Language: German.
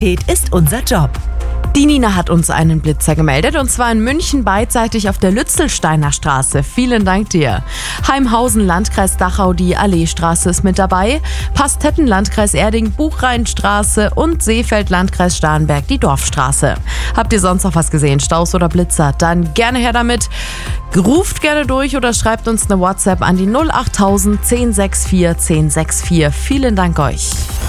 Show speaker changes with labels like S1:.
S1: ist unser Job. Die Nina hat uns einen Blitzer gemeldet, und zwar in München beidseitig auf der Lützelsteiner Straße. Vielen Dank dir. Heimhausen, Landkreis Dachau, die Alleestraße ist mit dabei. Pastetten, Landkreis Erding, Buchrheinstraße und Seefeld, Landkreis Starnberg, die Dorfstraße. Habt ihr sonst noch was gesehen, Staus oder Blitzer? Dann gerne her damit. Ruft gerne durch oder schreibt uns eine WhatsApp an die 08000 1064 1064. Vielen Dank euch.